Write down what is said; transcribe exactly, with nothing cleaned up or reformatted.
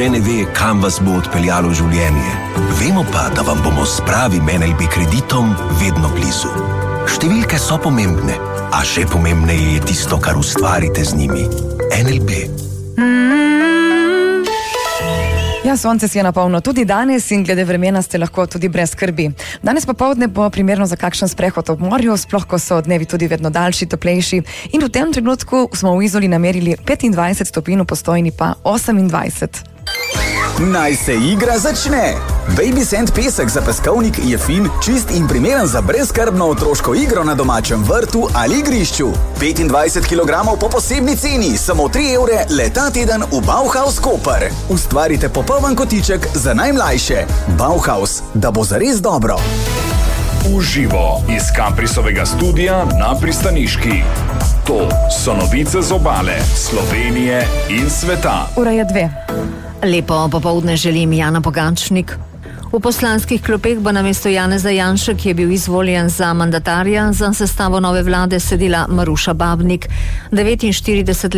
nihče ne ve, kam vas bo odpeljalo življenje. Vemo pa, da vam bomo s pravim N L B kreditom vedno blizu. Številke so pomembne, a še pomembneje je tisto, kar ustvarite z njimi. N L B. Ja, sonce si je napolno tudi danes in glede vremena ste lahko tudi brez skrbi. Danes popoldne bo primerno za kakšen sprehod ob morju, sploh ko so dnevi tudi vedno daljši, toplejši. In v tem trenutku smo v Izoli namerili petindvajset stopinj, v Postojni pa osemindvajset. Naj se igra začne! Baby Sand pesek za peskovnik je fin, čist in primeren za brezskrbno otroško igro na domačem vrtu ali igrišču. petindvajset kilogramov po posebni ceni, samo tri evre le ta teden v Bauhaus Koper. Ustvarite popoln kotiček za najmlajše. Bauhaus, da bo zares dobro. Uživo iz Kaprisovega studia na Pristaniški. To so novice z obale, Slovenije in sveta. Ura je dve. Lepo popoldne želim, Jana Pogačnik. V poslanskih klopeh bo namesto Janeza Janše, ki je bil izvoljen za mandatarja, za sestavo nove vlade sedela Maruša Babnik. devetinštirideset